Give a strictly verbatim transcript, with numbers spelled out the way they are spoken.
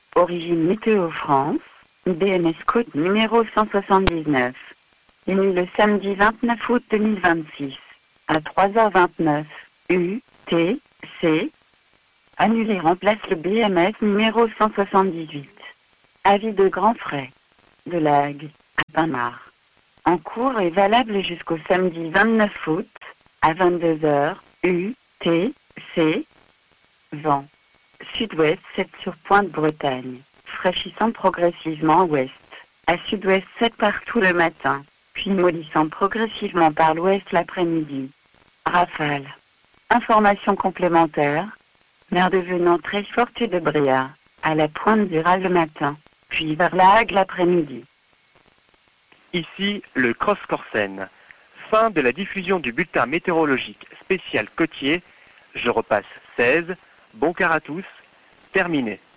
Origine Météo France, B M S Côte numéro cent soixante-dix-neuf. Émis le samedi vingt-neuf août deux mille vingt-six, à trois heures vingt-neuf, U, T, C. Annulé remplace le B M S numéro cent soixante-dix-huit. Avis de Grand Frais. De Lague, à Pinmar. En cours et valable jusqu'au samedi vingt-neuf août, à vingt-deux heures, U, T, C. Vent. Sud-ouest sept sur Pointe-Bretagne, fraîchissant progressivement ouest. À sud-ouest sept partout le matin, puis mollissant progressivement par l'ouest l'après-midi. Rafale. Information complémentaire. Mer devenant très forte de bréa, à la pointe du Raz le matin, puis vers la Hague l'après-midi. Ici le Cross Corsen. Fin de la diffusion du bulletin météorologique spécial côtier. Je repasse seize. Bon quart à tous. Terminé.